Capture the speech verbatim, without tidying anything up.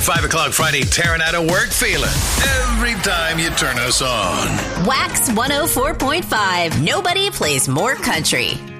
five o'clock Friday, tearing out of work feeling every time you turn us on. Wax one oh four point five. Nobody plays more country.